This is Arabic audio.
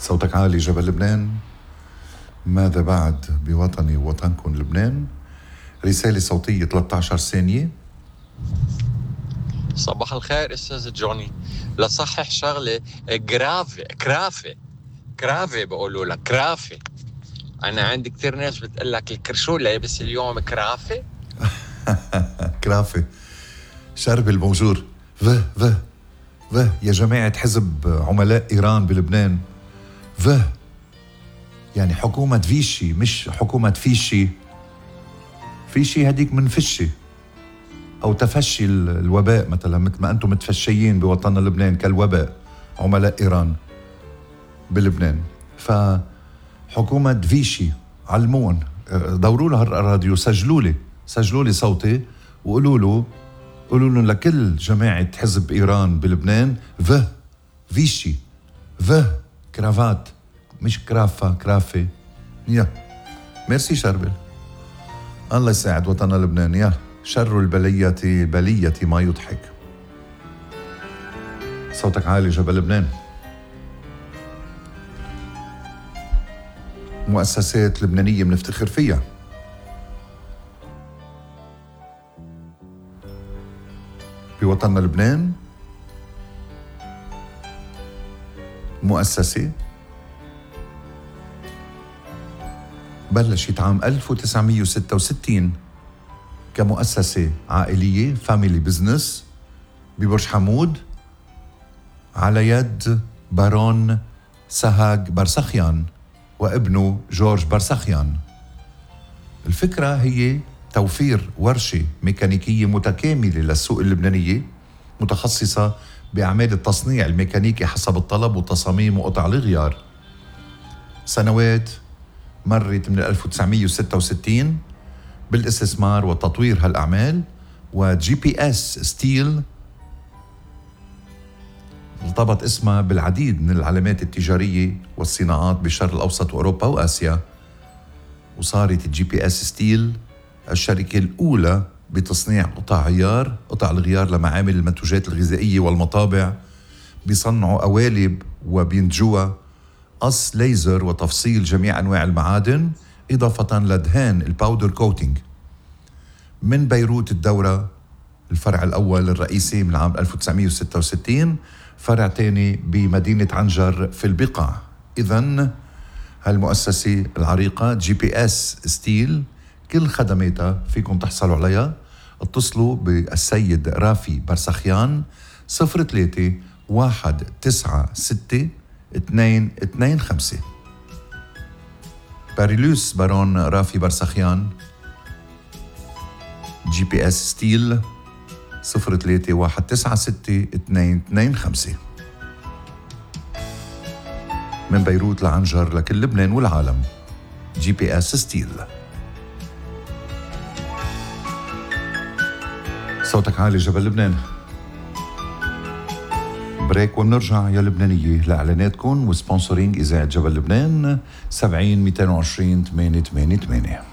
صوتك عالي جبل لبنان. ماذا بعد بوطني ووطنكم لبنان؟ رسالة صوتية 13 ثانية. صباح الخير أستاذ جوني، لصحح شغلة كرافي بقولوا لك كرافي. أنا عندي كتير ناس بتقول لك الكرشولة بس اليوم كرافي. كرافي شرب الموجور. و يا جماعة حزب عملاء إيران بلبنان. يعني حكومة فيشي مش حكومة فيشي. فيشي هديك من فشي أو تفشي الوباء مثلا، مثل ما أنتم متفشيين بوطننا لبنان كالوباء عملاء إيران بلبنان. فحكومة فيشي علمون، دوروا له هالراديو، سجلوا لي صوتي وقولوا له لكل جماعة حزب إيران بلبنان فيشي كرافات مش كرافة. يا ميرسي شربل. الله يساعد وطننا لبنان. يا شر البلية ما يضحك. صوتك عالي جبل لبنان. مؤسسات لبنانية بنفتخر فيها. بوطننا لبنان مؤسسة بلشت عام 1966 كمؤسسة عائلية فاميلي بزنس ببرج حمود على يد بارون سهاج برسخيان وابنه جورج برسخيان. الفكرة هي توفير ورشة ميكانيكية متكاملة للسوق اللبنانية متخصصة بأعمال التصنيع الميكانيكي حسب الطلب وتصاميم وقطع الغيار. سنوات مرت من 1966 بالاستثمار وتطوير هالأعمال، وجي بي اس ستيل ارتبط اسمها بالعديد من العلامات التجارية والصناعات بالشرق الأوسط وأوروبا وآسيا، وصارت الجي بي اس ستيل الشركة الأولى بتصنيع قطع الغيار لمعامل المنتوجات الغذائية والمطابع. بيصنعوا قوالب وبينتجوها، قص ليزر وتفصيل جميع أنواع المعادن، إضافة لدهان الباودر كوتينج. من بيروت الدورة الفرع الأول الرئيسي من عام 1966، فرع تاني بمدينة عنجر في البقاع. إذن هالمؤسسة العريقة جي بي اس ستيل كل خدماتها فيكم تحصلوا عليها. اتصلوا بالسيد رافي برسخيان 03-196-225. باريلوس بارون رافي برسخيان جي بي اس ستيل 03-196-225. من بيروت لعنجر لكل لبنان والعالم. جي بي اس ستيل. صوتك عالي جبل لبنان. بريك وبنرجع يا لبنانية لإعلاناتكم وسبونسورينج إذاعة جبل لبنان 70-220-888.